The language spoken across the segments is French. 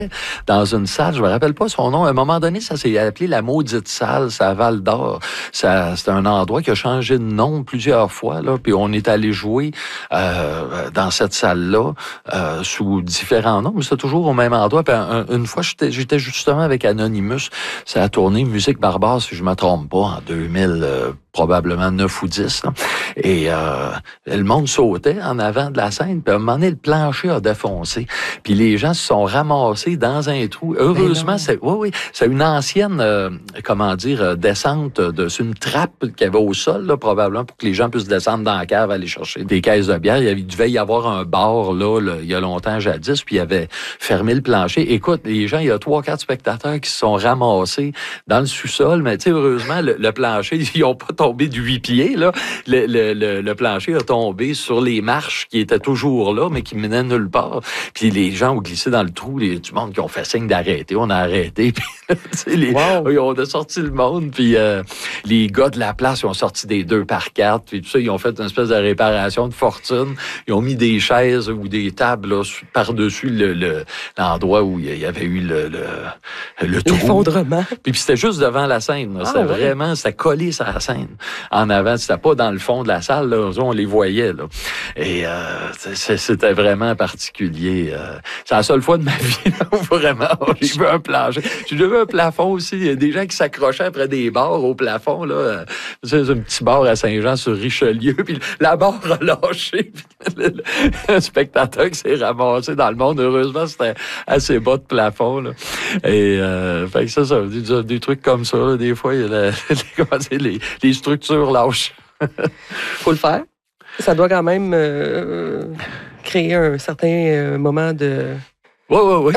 dans une salle, je me rappelle pas son nom. À un moment donné, ça s'est appelé la Maudite Salle, c'est à Val-d'Or. C'est un endroit qui a changé de nom plusieurs fois, là. Puis on est allé jouer dans cette salle-là sous différents noms, mais c'est toujours au même endroit. Puis une fois, j'étais justement avec Anonymous. Ça a tourné Musique Barbare, si je me trompe pas, en 2000. Probablement 9 ou 10. Là. Et le monde sautait en avant de la scène, puis à un moment donné, le plancher a défoncé. Puis les gens se sont ramassés dans un trou. Heureusement, c'est une ancienne, descente, c'est une trappe qu'il y avait au sol, là, probablement, pour que les gens puissent descendre dans la cave, aller chercher des caisses de bière. Il devait y avoir un bar, là, il y a longtemps, jadis, puis il avait fermé le plancher. Écoute, les gens, il y a 3-4 spectateurs qui se sont ramassés dans le sous-sol, mais tu sais, heureusement, le plancher, ils n'ont pas tombé de 8 pieds, là. Le plancher a tombé sur les marches qui étaient toujours là, mais qui menaient nulle part. Puis les gens ont glissé dans le trou, du monde qui ont fait signe d'arrêter. On a arrêté. Puis on a sorti le monde. Puis les gars de la place, ils ont sorti des 2x4. Puis tout ça, ils ont fait une espèce de réparation de fortune. Ils ont mis des chaises ou des tables là, par-dessus l'endroit où il y avait eu le trou. L'effondrement. Puis c'était juste devant la scène. C'était collé sur la scène. En avant, c'était pas dans le fond de la salle, là, on les voyait. Là. Et c'était vraiment particulier. C'est la seule fois de ma vie là, où vraiment j'ai vu un plancher. J'ai vu un plafond aussi. Il y a des gens qui s'accrochaient après des barres au plafond. Là. C'est un petit bar à Saint-Jean sur Richelieu. Puis la barre a lâché. Un spectateur qui s'est ramassé dans le monde. Heureusement, c'était assez bas de plafond. Là. Et fait que ça des trucs comme ça. Là, des fois, il y a les structures lâches. Faut le faire. Ça doit quand même créer un certain moment de... Oui.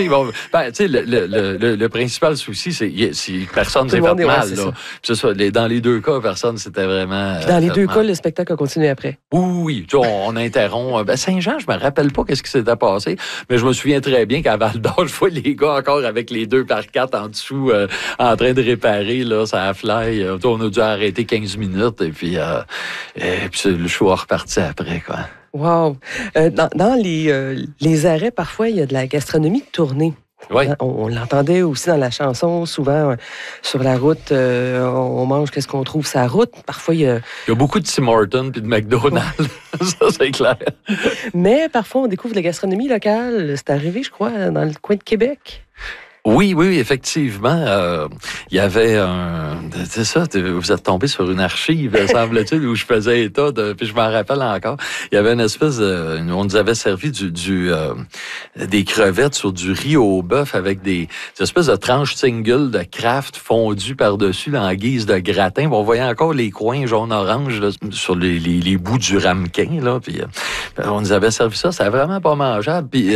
Le principal souci, c'est si personne s'est fait mal. Là. C'est ça. Dans les deux cas, personne c'était vraiment. Puis dans les deux cas, le spectacle a continué après. Oui. On interrompt. Saint-Jean, je me rappelle pas qu'est-ce qui s'était passé, mais je me souviens très bien qu'à Val-d'Or, je vois les gars encore avec les 2x4 en dessous, en train de réparer là, ça a fly. On a dû arrêter 15 minutes et puis le show a reparti après, quoi. Wow! Dans les arrêts, parfois, il y a de la gastronomie de tournée. Oui. On l'entendait aussi dans la chanson, souvent sur la route, on mange qu'est-ce qu'on trouve sur la route. Parfois, il y a beaucoup de Tim Hortons puis de McDonald's, ça c'est clair. Mais parfois, on découvre la gastronomie locale. C'est arrivé, je crois, dans le coin de Québec. Oui, effectivement. Il y avait c'est ça, vous êtes tombé sur une archive, semble-t-il, où je faisais état puis je m'en rappelle encore. Il y avait une espèce on nous avait servi des crevettes sur du riz au bœuf avec des espèces de tranches single de Kraft fondues par-dessus là, en guise de gratin. On voyait encore les coins jaune-orange là, sur les bouts du ramequin, là. Puis on nous avait servi ça. C'était vraiment pas mangeable. Puis,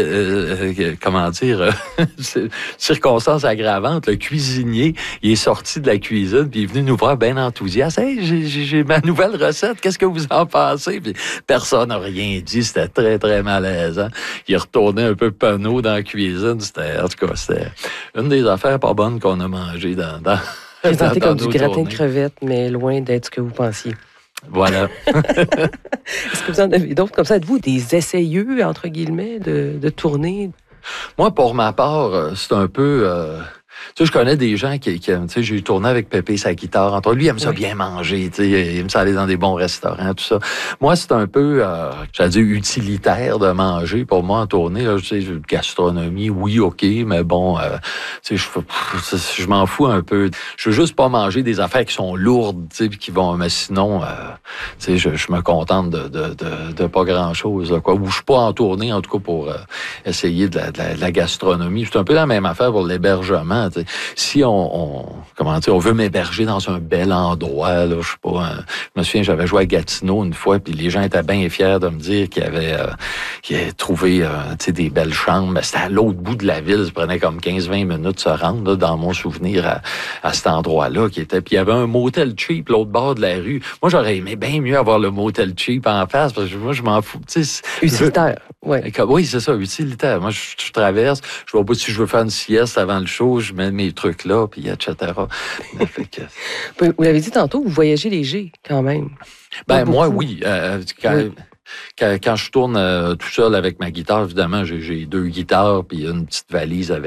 circonstance aggravante, le cuisinier, il est sorti de la cuisine, puis il est venu nous voir bien enthousiaste. « Hey, j'ai ma nouvelle recette, qu'est-ce que vous en pensez? » Puis personne n'a rien dit, c'était très, très malaisant. Il retournait un peu penaud dans la cuisine. En tout cas, c'était une des affaires pas bonnes qu'on a mangées dans présenté comme du gratin de crevettes, mais loin d'être ce que vous pensiez. Voilà. Est-ce que vous en avez d'autres comme ça? Êtes-vous des essayeux, entre guillemets, de tournée? Moi, pour ma part, c'est un peu... tu sais, je connais des gens qui tu sais, j'ai tourné avec Pépé sa guitare. Entre lui, il aime ça bien manger, tu sais, il aime ça aller dans des bons restaurants, tout ça. Moi, c'est un peu, j'allais dire, utilitaire de manger. Pour moi, en tournée, là, tu sais, gastronomie, oui, OK, mais bon, tu sais, je m'en fous un peu. Je veux juste pas manger des affaires qui sont lourdes, tu sais, puis qui vont, mais sinon, tu sais, je me contente de pas grand-chose, là, quoi. Ou je suis pas en tournée, en tout cas, pour essayer de la gastronomie. C'est un peu la même affaire pour l'hébergement. T'sais. Si on veut m'héberger dans un bel endroit, là, je sais pas. Je me souviens, j'avais joué à Gatineau une fois, puis les gens étaient bien fiers de me dire qu'ils avaient trouvé des belles chambres. Mais c'était à l'autre bout de la ville, ça prenait comme 15-20 minutes de se rendre, là, dans mon souvenir, à cet endroit-là. Puis il y avait un motel cheap, l'autre bord de la rue. Moi, j'aurais aimé bien mieux avoir le motel cheap en face, parce que moi, je m'en fous. Utilitaire, oui. Oui, c'est ça, utilitaire. Moi, je traverse, je vois pas si je veux faire une sieste avant le show, je mets mes trucs là, puis etc. Vous l'avez dit tantôt, vous voyagez léger, quand même. Ben moi, oui. Quand je tourne tout seul avec ma guitare, évidemment, j'ai 2 guitares puis une petite valise avec